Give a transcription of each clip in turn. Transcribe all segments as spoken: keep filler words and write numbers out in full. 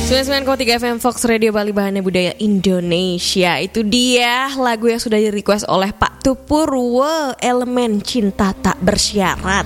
sembilan puluh sembilan koma tiga F M Fox Radio Bali, Bahana Budaya Indonesia. Itu dia lagu yang sudah di request oleh Pak Tupurwo, Elemen Cinta Tak Bersyarat.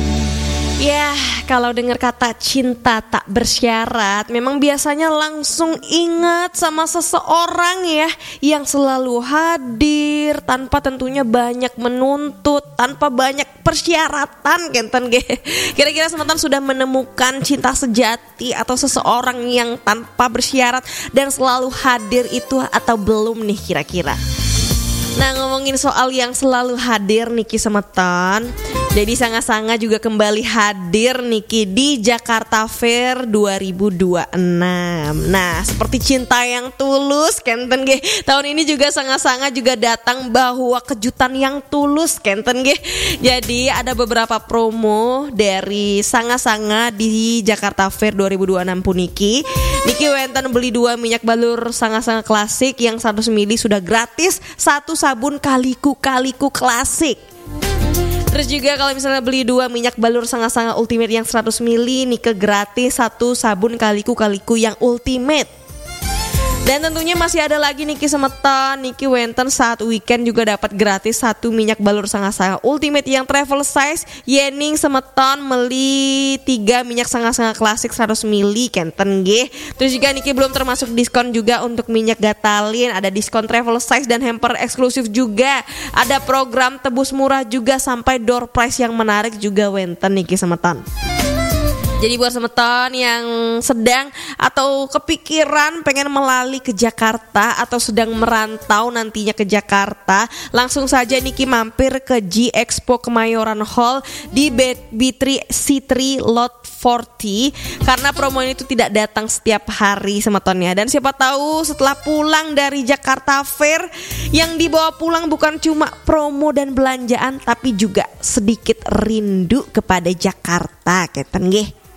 Ya, kalau dengar kata cinta tak bersyarat, memang biasanya langsung ingat sama seseorang ya, yang selalu hadir tanpa tentunya banyak menuntut, tanpa banyak persyaratan, kenten ge. Kira-kira semantan sudah menemukan cinta sejati atau seseorang yang tanpa bersyarat dan selalu hadir itu atau belum nih kira-kira? Nah, ngomongin soal yang selalu hadir Niki Semeton, jadi Sanga-Sanga juga kembali hadir Niki di Jakarta Fair dua ribu dua puluh enam. Nah, seperti cinta yang tulus kenten ge, tahun ini juga Sanga-Sanga juga datang bawa kejutan yang tulus kenten ge. Jadi ada beberapa promo dari Sanga-Sanga di Jakarta Fair dua ribu dua puluh enam puniki. Niki wenten beli dua minyak balur Sanga-Sanga klasik yang seratus mililiter sudah gratis satu sabun kaliku-kaliku klasik. Terus juga kalau misalnya beli dua minyak balur Sanga-Sanga ultimate yang seratus mililiter Nike gratis satu sabun kaliku-kaliku yang ultimate. Dan tentunya masih ada lagi Niki Semeton, Niki wenten saat weekend juga dapat gratis satu minyak balur Sanga-Sanga ultimate yang travel size. Yening Semeton meli tiga minyak Sanga-Sanga klasik seratus mililiter kenten ge. Terus juga Niki belum termasuk diskon juga untuk minyak Gatalin, ada diskon travel size dan hamper eksklusif juga. Ada program tebus murah juga sampai door price yang menarik juga wenten Niki Semeton. Jadi buat semeton yang sedang atau kepikiran pengen melali ke Jakarta atau sedang merantau nantinya ke Jakarta, langsung saja Niki mampir ke G Expo Kemayoran Hall di B tiga C tiga Lot empat puluh karena promo ini tuh tidak datang setiap hari semetonnya. Dan siapa tahu setelah pulang dari Jakarta Fair yang dibawa pulang bukan cuma promo dan belanjaan tapi juga sedikit rindu kepada Jakarta keten nggih.